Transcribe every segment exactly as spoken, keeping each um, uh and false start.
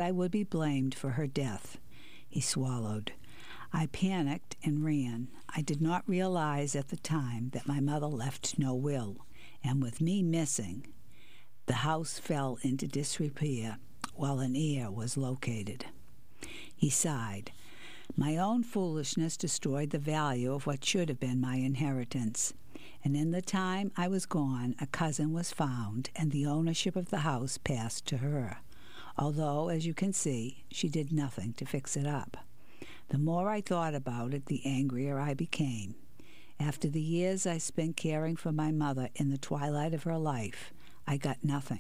I would be blamed for her death. He swallowed. I panicked and ran. I did not realize at the time that my mother left no will, and with me missing, the house fell into disrepair while an heir was located. He sighed. My own foolishness destroyed the value of what should have been my inheritance, and in the time I was gone, a cousin was found, and the ownership of the house passed to her, although, as you can see, she did nothing to fix it up. The more I thought about it, the angrier I became. After the years I spent caring for my mother in the twilight of her life, I got nothing.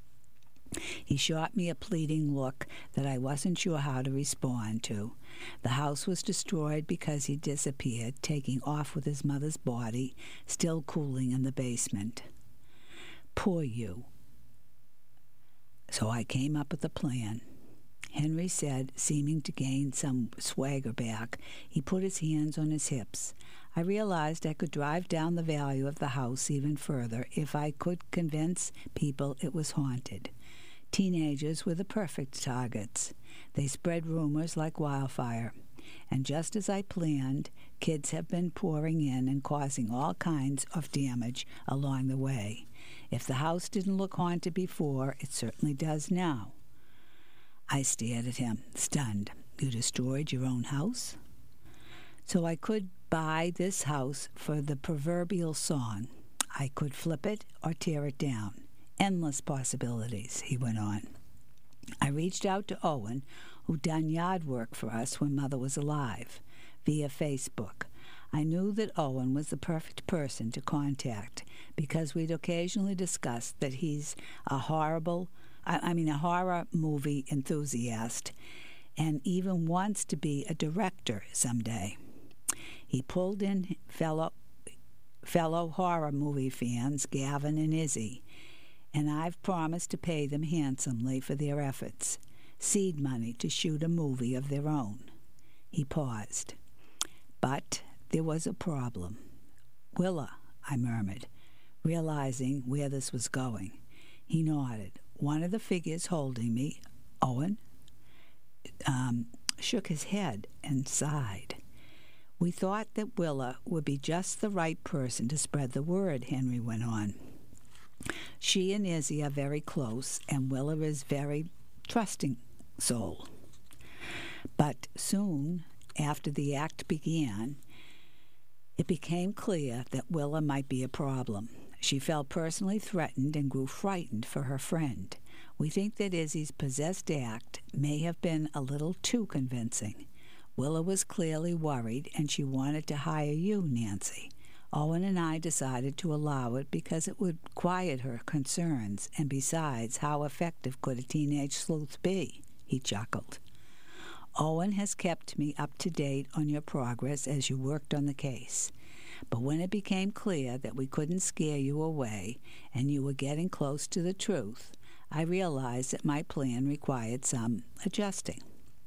He shot me a pleading look that I wasn't sure how to respond to. The house was destroyed because he disappeared, taking off with his mother's body, still cooling in the basement. Poor you. So I came up with a plan. Henry said, seeming to gain some swagger back. He put his hands on his hips. I realized I could drive down the value of the house even further if I could convince people it was haunted. Teenagers were the perfect targets. They spread rumors like wildfire. And just as I planned, kids have been pouring in and causing all kinds of damage along the way. If the house didn't look haunted before, it certainly does now. I stared at him, stunned. You destroyed your own house? So I could buy this house for the proverbial song. I could flip it or tear it down. Endless possibilities, he went on. I reached out to Owen, who'd done yard work for us when Mother was alive, via Facebook. I knew that Owen was the perfect person to contact because we'd occasionally discussed that he's a horrible, I, I mean a horror movie enthusiast and even wants to be a director someday. He pulled in fellow, fellow horror movie fans, Gavin and Izzy, and I've promised to pay them handsomely for their efforts, seed money to shoot a movie of their own. He paused. But there was a problem. Willa, I murmured, realizing where this was going. He nodded. One of the figures holding me, Owen, um, shook his head and sighed. We thought that Willa would be just the right person to spread the word, Henry went on. She and Izzy are very close, and Willa is very trusting soul. But soon after the act began, it became clear that Willa might be a problem. She felt personally threatened and grew frightened for her friend. We think that Izzy's possessed act may have been a little too convincing. Willa was clearly worried, and she wanted to hire you, Nancy. Owen and I decided to allow it because it would quiet her concerns, and besides, how effective could a teenage sleuth be? He chuckled. Owen has kept me up to date on your progress as you worked on the case. But when it became clear that we couldn't scare you away and you were getting close to the truth, I realized that my plan required some adjusting.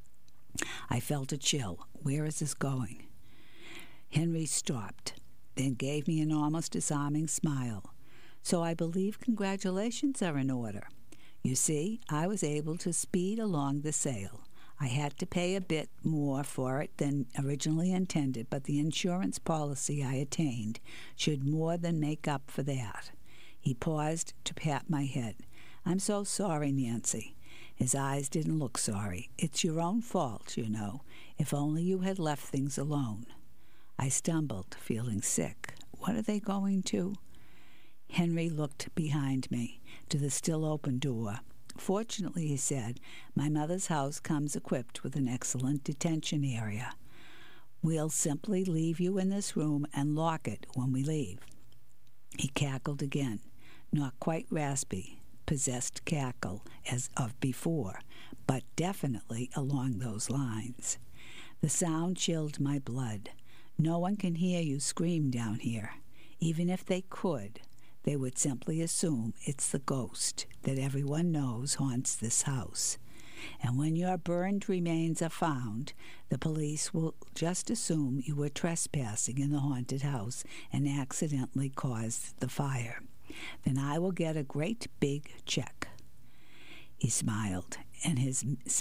I felt a chill. Where is this going? Henry stopped, then gave me an almost disarming smile. So I believe congratulations are in order. You see, I was able to speed along the sale. I had to pay a bit more for it than originally intended, but the insurance policy I attained should more than make up for that. He paused to pat my head. I'm so sorry, Nancy. His eyes didn't look sorry. It's your own fault, you know. If only you had left things alone. I stumbled, feeling sick. What are they going to? Henry looked behind me, to the still open door. Fortunately, he said, my mother's house comes equipped with an excellent detention area. We'll simply leave you in this room and lock it when we leave. He cackled again, not quite raspy, possessed cackle as of before, but definitely along those lines. The sound chilled my blood. No one can hear you scream down here. Even if they could, they would simply assume it's the ghost that everyone knows haunts this house. And when your burned remains are found, the police will just assume you were trespassing in the haunted house and accidentally caused the fire. Then I will get a great big check. He smiled, and his